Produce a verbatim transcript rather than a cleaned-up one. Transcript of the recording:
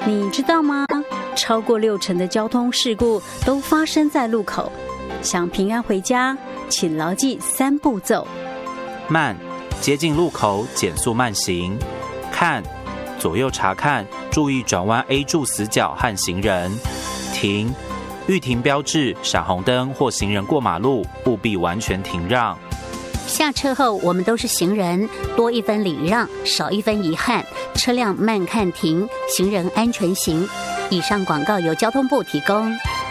你知道吗？超过六成的交通事故都发生在路口。想平安回家，请牢记三步骤： 慢，接近路口减速慢行；看，左右查看，注意转弯 A 柱死角和行人；停，遇停标志、闪红灯或行人过马路，务必完全停让。 下车后，我们都是行人，多一分礼让，少一分遗憾。车辆慢看停，行人安全行。以上广告由交通部提供。